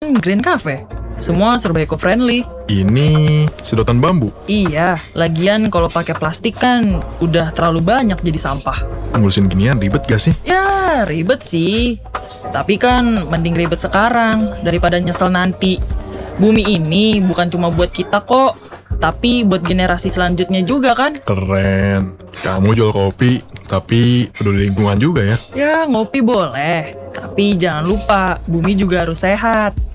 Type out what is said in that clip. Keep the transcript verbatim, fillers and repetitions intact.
Green Cafe. Semua serba eco-friendly. Ini sedotan bambu. Iya, lagian kalau pakai plastik kan udah terlalu banyak jadi sampah. Ngurusin ginian ribet gak sih? Ya, ribet sih. Tapi kan mending ribet sekarang daripada nyesel nanti. Bumi ini bukan cuma buat kita kok, tapi buat generasi selanjutnya juga kan? Keren. Kamu jual kopi, tapi peduli lingkungan juga ya? Ya, ngopi boleh. Tapi jangan lupa, bumi juga harus sehat.